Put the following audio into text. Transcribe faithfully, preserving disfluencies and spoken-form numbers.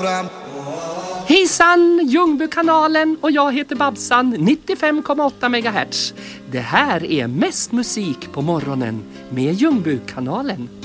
fram. Hejsan, Ljungbykanalen och jag heter Babsan, nittiofem komma åtta megahertz. Det här är mest musik på morgonen med Ljungbykanalen.